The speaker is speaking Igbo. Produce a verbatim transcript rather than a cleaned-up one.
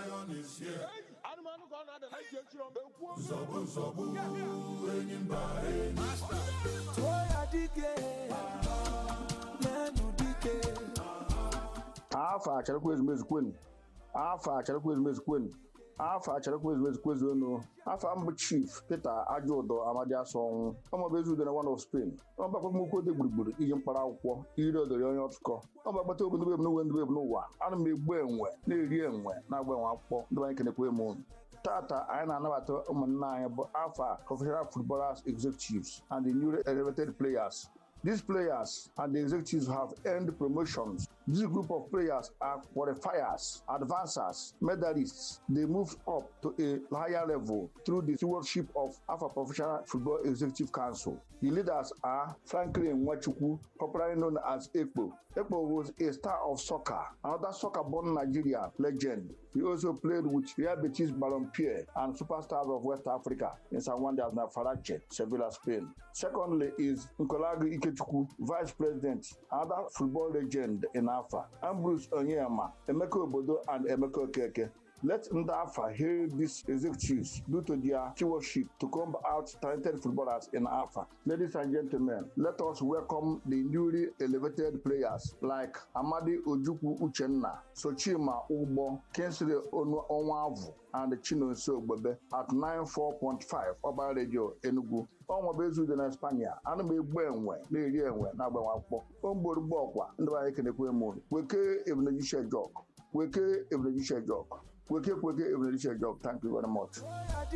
lion is here. Zobu zobu, enyimba master. Toya dike, nenu dike. Afa achara kwezi mezi kwenu. Afa achara kwezi mezi kwenu. Afa achara kwezi mezi kwezi ono. Afa ambu Chief Peter Ajodo Amadi Asonwu. Omo bezu de na one of Spain. Omo bakwa muko de gburugburu iji mkpara akwụkwọ iri odori onye ọtụkọ. Omo gbata obodo be no wendu be no wa. Ana m egbu enwe na eri enwe na agba enwe akwụkwọ ndị anyị kenekwe mu. Tata anyị na-anabata ụmụnna anyị bụ Afa Professional Footballers Executives and the newly elevated players. These players and the executives have earned promotions. This group of players are qualifiers, advancers, medalists. They moved up to a higher level through the stewardship of Afa Professional Football Executive Council. The leaders are Franklin Nwachukwu, popularly known as Ekpo. Ekpo was a star of soccer, another soccer-born Nigeria legend. He also played with Real Betis Balompié and superstars of West Africa in San Juan de Aznafarache, Sevilla, Spain. Secondly is Nkolagui Ikechukwu, Vice President, another football legend in Afa. Ambrose Onyema, Emeka Obodo, and Emeka Okeke. Let Ndafa hear these executives due to their stewardship to come out talented footballers in Afa. Ladies and gentlemen, let us welcome the newly elevated players like Amadi Ojukwu Uchenna, Sochima Ugbo, Kingsley Onwavu, and Chinonso Ogbebe at ninety-four point five Oba Radio Enugu. Ọnwa bezu dị na Espanya, ana m egbu enwe na-eri enwe na-agbanwe akwụkwọ. Omboro gbọkwa ndị anyị kenekwe mụ. Weke Ebunejishe Jok. Weke Ebunejishe Jok. Weke Weke Ebunejishe Jok. Thank you very much.